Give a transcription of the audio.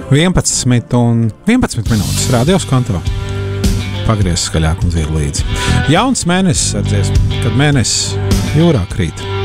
11 un 11 minūtes. Radio Skanto. Pagriez skaļāk un dzied līdzi. Jauns mēnesis ar dziesmu, kad mēnesis jūrā krīt.